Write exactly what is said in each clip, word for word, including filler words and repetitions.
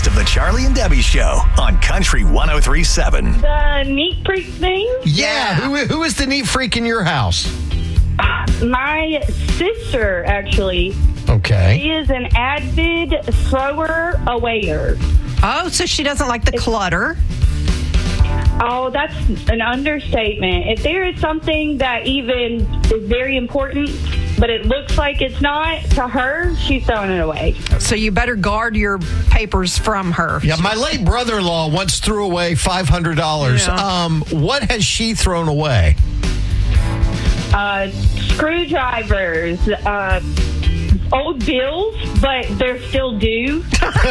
best of the Charlie and Debbie Show on Country one oh three point seven. The neat freak thing? Yeah. Who, who is the neat freak in your house? My sister, actually. Okay. She is an avid thrower-awayer. Oh, so she doesn't like the clutter. Oh, that's an understatement. If there is something that even is very important, but it looks like it's not, to her, she's throwing it away. So you better guard your papers from her. Yeah, my late brother-in-law once threw away five hundred dollars. Yeah. Um, what has she thrown away? Uh, screwdrivers, uh, old bills, but they're still due.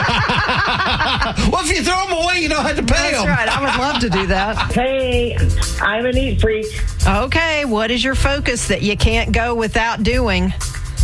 Well, if you throw them away, you don't have to pay That's them. right. I would love to do that. Hey, I'm a neat freak. Okay, what is your focus that you can't go without doing?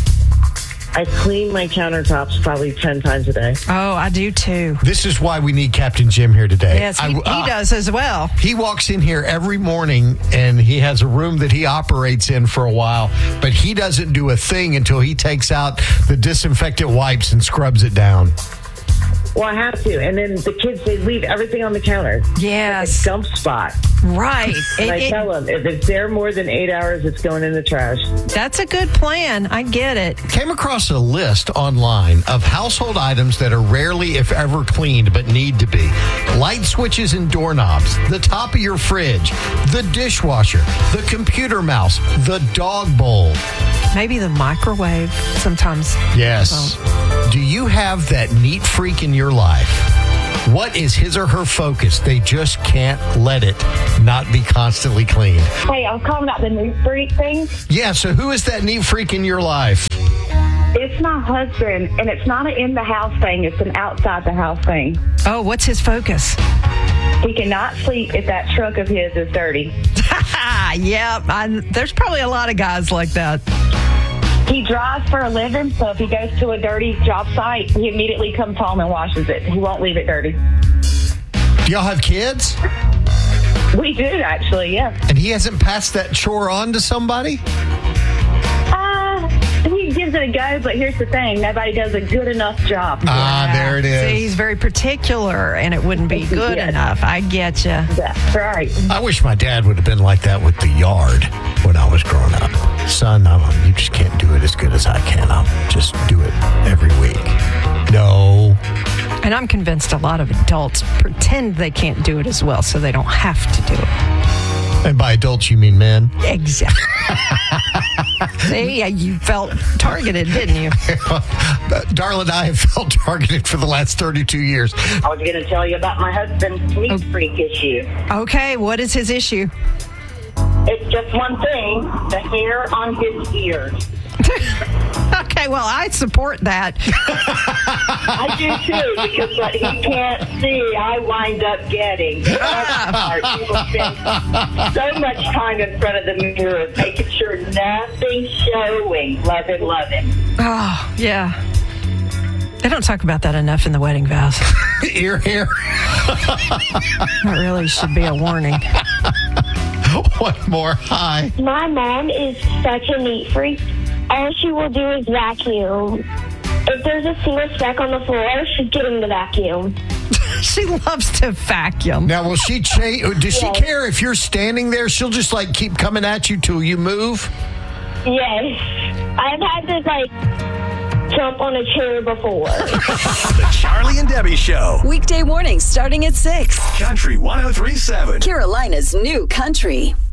I clean my countertops probably ten times a day. Oh, I do too. This is why we need Captain Jim here today. Yes, he, I- he uh, does as well. He walks in here every morning, and he has a room that he operates in for a while, but he doesn't do a thing until he takes out the disinfectant wipes and scrubs it down. Well, I have to. And then the kids, they leave everything on the counter. Yes. Dump spot. Right. And It- I it- tell them, if it's there more than eight hours, it's going in the trash. that's a good plan. I get it. Came across a list online of household items that are rarely, if ever, cleaned but need to be. Light switches and doorknobs, the top of your fridge, the dishwasher, the computer mouse, the dog bowl. Maybe the microwave sometimes. Yes. Do you have that neat freak in your life? What is his or her focus? They just can't let it not be constantly clean. Hey, I was calling about the neat freak thing. Yeah, so who is that neat freak in your life? It's my husband, and it's not an in-the-house thing. It's an outside-the-house thing. Oh, what's his focus? He cannot sleep if that truck of his is dirty. yeah, I, there's probably a lot of guys like that. He drives for a living, so if he goes to a dirty job site, he immediately comes home and washes it. He won't leave it dirty. Do y'all have kids? We do, actually, yeah. And he hasn't passed that chore on to somebody? Uh, he gives it a go, but here's the thing. Nobody does a good enough job. Ah, there it See, is. he's very particular, and it wouldn't be good Yes. enough. I get you. That's right. I wish my dad would have been like that with the yard when I was growing up. Son, I'm, you just can't do it as good as I can. I'll just do it every week. No. And I'm convinced a lot of adults pretend they can't do it as well, so they don't have to do it. And by adults, you mean men? Exactly. See, yeah, you felt targeted, didn't you? Darla and I have felt targeted for the last thirty-two years. I was going to tell you about my husband's neat freak issue. Okay, what is his issue? It's just one thing, the hair on his ears. Okay, well, I support that. I do too, because what he can't see, I wind up getting. The best part, he will spend so much time in front of the mirror, making sure nothing's showing. Love him, love him. Oh, yeah. They don't talk about that enough in the wedding vows. Ear hair. That really should be a warning. One more. Hi. My mom is such a neat freak. All she will do is vacuum. If there's a single speck on the floor, she's getting the vacuum. She loves to vacuum. Now, will she change? Does she Yes. care if you're standing there? She'll just like keep coming at you till you move? Yes. I've had to, like, jump on a chair before. The Charlie and Debbie Show. Weekday mornings starting at six. Country one oh three point seven. Carolina's new country.